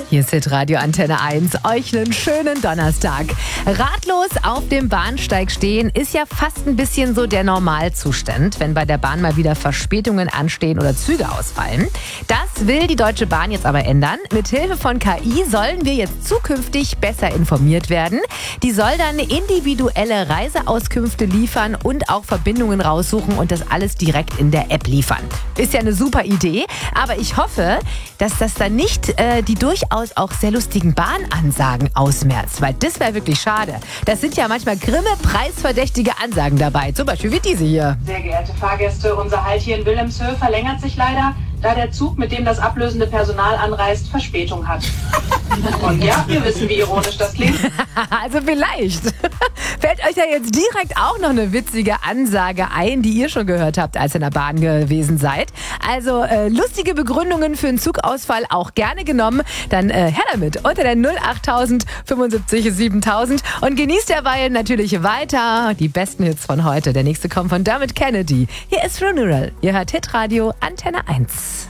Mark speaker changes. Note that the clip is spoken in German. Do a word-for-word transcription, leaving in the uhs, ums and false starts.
Speaker 1: Hier ist Hitradio Antenne eins. Euch einen schönen Donnerstag. Ratlos auf dem Bahnsteig stehen ist ja fast ein bisschen so der Normalzustand, wenn bei der Bahn mal wieder Verspätungen anstehen oder Züge ausfallen. Das will die Deutsche Bahn jetzt aber ändern. Mit Hilfe von K I sollen wir jetzt zukünftig besser informiert werden. Die soll dann individuelle Reiseauskünfte liefern und auch Verbindungen raussuchen und das alles direkt in der App liefern. Ist ja eine super Idee, aber ich hoffe, dass das dann nicht äh, die durchaus auch sehr lustigen Bahnansagen ausmerzt, weil das wäre wirklich schade. Das sind ja manchmal grimme, preisverdächtige Ansagen dabei, zum Beispiel wie diese hier.
Speaker 2: Sehr geehrte Fahrgäste, unser Halt hier in Wilhelmshöhe verlängert sich leider, da der Zug, mit dem das ablösende Personal anreist, Verspätung hat. Und ja, wir wissen, wie ironisch das klingt.
Speaker 1: Also vielleicht. Fällt euch ja jetzt direkt auch noch eine witzige Ansage ein, die ihr schon gehört habt, als ihr in der Bahn gewesen seid. Also äh, lustige Begründungen für einen Zugausfall auch gerne genommen. Dann äh, her damit unter der null achttausend fünfundsiebzig siebentausend und genießt derweil natürlich weiter die besten Hits von heute. Der nächste kommt von Dermot Kennedy. Hier ist Funeral. Ihr hört Hitradio Antenne eins.